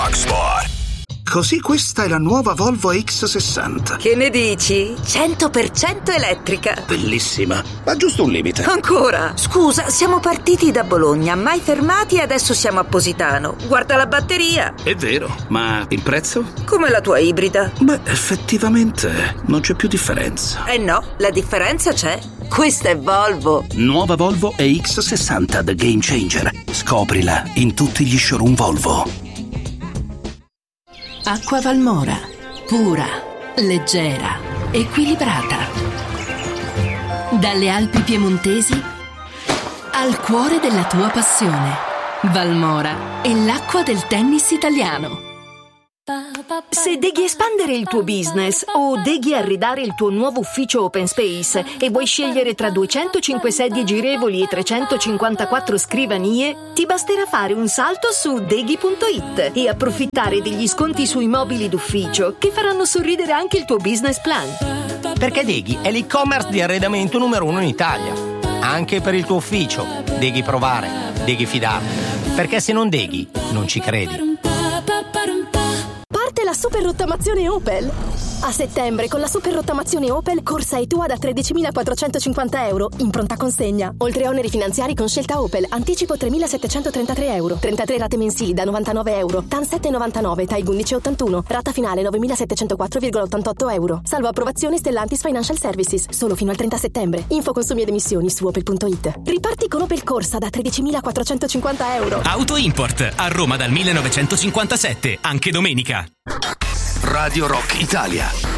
Rocksport. Così questa è la nuova Volvo X60. Che ne dici? 100% elettrica. Bellissima, ma giusto un limite. Ancora? Scusa, siamo partiti da Bologna, mai fermati e adesso siamo a Positano. Guarda la batteria. È vero, ma il prezzo? Come la tua ibrida. Beh, effettivamente non c'è più differenza. Eh no, la differenza c'è. Questa è Volvo. Nuova Volvo EX60 The Game Changer. Scoprila in tutti gli showroom Volvo. Acqua Valmora, pura, leggera, equilibrata. Dalle Alpi piemontesi al cuore della tua passione. Valmora è l'acqua del tennis italiano. Se deghi espandere il tuo business o deghi arredare il tuo nuovo ufficio open space e vuoi scegliere tra 205 sedie girevoli e 354 scrivanie, ti basterà fare un salto su deghi.it e approfittare degli sconti sui mobili d'ufficio che faranno sorridere anche il tuo business plan. Perché Deghi è l'e-commerce di arredamento numero 1 in Italia. Anche per il tuo ufficio. Deghi provare, Deghi fidarti. Perché se non Deghi, non ci credi. Parte la super rottamazione Opel. A settembre con la super rottamazione Opel corsa e tua da 13.450 euro in pronta consegna. Oltre a oneri finanziari con scelta Opel, anticipo 3.733 euro, 33 rate mensili da 99 euro, TAN 7,99, TAIG 11,81, rata finale 9.704,88 euro. Salvo approvazione Stellantis Financial Services, solo fino al 30 settembre. Info consumi ed emissioni su opel.it. Riparti con Opel corsa da 13.450 euro. Auto Import a Roma dal 1957, anche domenica. Radio Rock Italia.